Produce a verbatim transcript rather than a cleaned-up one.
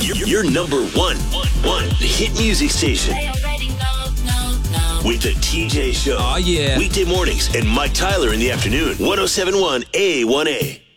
Your, your number one, one hit music station. With the T J Show. Oh, yeah. Weekday mornings and Mike Tyler in the afternoon. one oh seven point one A one A.